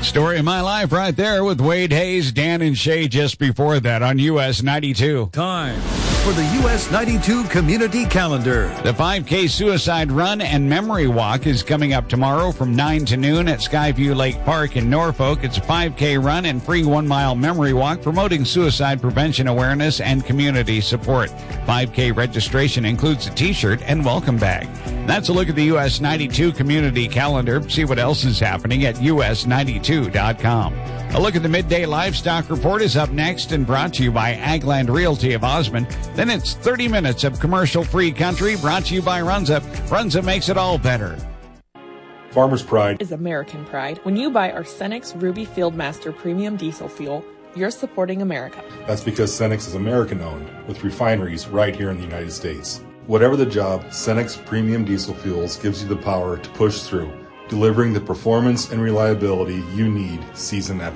Story of my life right there with Wade Hayes, Dan, and Shay just before that on US 92. Time for the US 92 Community Calendar. The 5K Suicide Run and Memory Walk is coming up tomorrow from 9 to noon at Skyview Lake Park in Norfolk. It's a 5K run and free 1-mile memory walk promoting suicide prevention awareness and community support. 5K registration includes a t-shirt and welcome bag. That's a look at the US 92 Community Calendar. See what else is happening at us92.com. A look at the Midday Livestock Report is up next and brought to you by Agland Realty of Osmond. Then it's 30 minutes of commercial-free country brought to you by Runza. Runza makes it all better. Farmer's Pride is American pride. When you buy our Cenex Ruby Fieldmaster Premium Diesel Fuel, you're supporting America. That's because Cenex is American-owned, with refineries right here in the United States. Whatever the job, Cenex Premium Diesel Fuels gives you the power to push through, delivering the performance and reliability you need season after